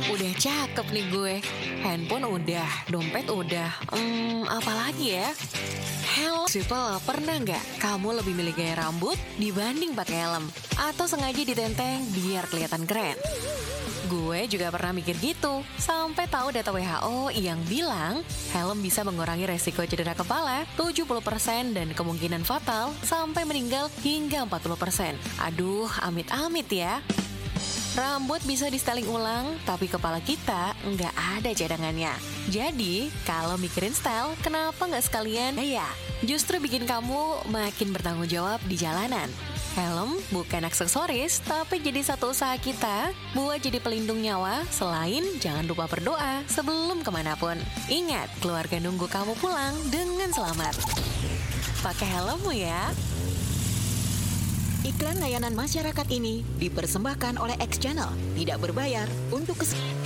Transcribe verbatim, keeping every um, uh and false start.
Udah cakep nih gue. Handphone udah, dompet udah. Hmm, apalagi ya? Helm. Simple, pernah nggak kamu lebih milih gaya rambut dibanding pakai helm? Atau sengaja ditenteng biar kelihatan keren? Gue juga pernah mikir gitu, sampai tahu data W H O yang bilang helm bisa mengurangi resiko cedera kepala tujuh puluh persen dan kemungkinan fatal sampai meninggal hingga empat puluh persen. Aduh, amit-amit ya. Rambut bisa di-styling ulang, tapi kepala kita nggak ada cadangannya. Jadi, kalau mikirin style, kenapa nggak sekalian ya? Justru bikin kamu makin bertanggung jawab di jalanan. Helm bukan aksesoris, tapi jadi satu usaha kita buat jadi pelindung nyawa. Selain jangan lupa berdoa sebelum kemanapun. Ingat, keluarga nunggu kamu pulang dengan selamat. Pakai helmmu ya. Iklan layanan masyarakat ini dipersembahkan oleh X Channel, tidak berbayar untuk kes...